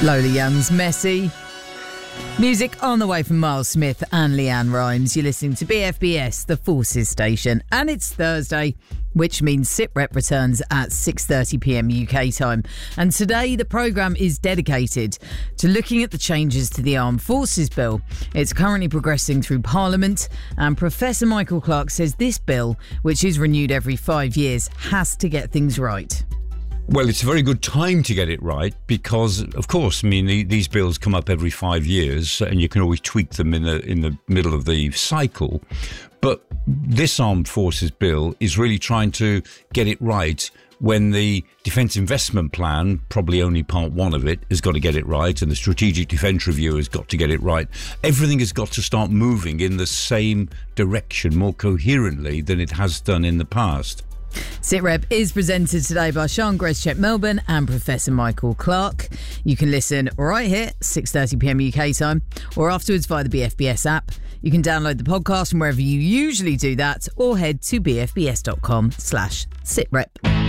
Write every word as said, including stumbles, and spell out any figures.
Lola Young's Messy. Music on the way from Miles Smith and Leanne Rimes. You're listening to B F B S, the Forces Station, and it's Thursday, which means SitRep returns at six thirty p m U K time. And today the programme is dedicated to looking at the changes to the Armed Forces Bill. It's currently progressing through Parliament, and Professor Michael Clark says this bill, which is renewed every five years, has to get things right. Well, it's a very good time to get it right because, of course, I mean, the, these bills come up every five years and you can always tweak them in the in the middle of the cycle. But this Armed Forces Bill is really trying to get it right when the Defence Investment Plan, probably only part one of it, has got to get it right, and the Strategic Defence Review has got to get it right. Everything has got to start moving in the same direction more coherently than it has done in the past. SitRep is presented today by Sean Greschek Melbourne and Professor Michael Clark. You can listen right here, six thirty p m U K time, or afterwards via the B F B S app. You can download the podcast from wherever you usually do that, or head to bfbs.com slash sitrep.